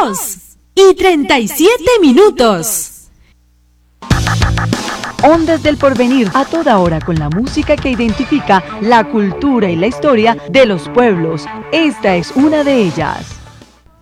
2:37. Ondas del Porvenir, a toda hora con la música que identifica la cultura y la historia de los pueblos. Esta es una de ellas.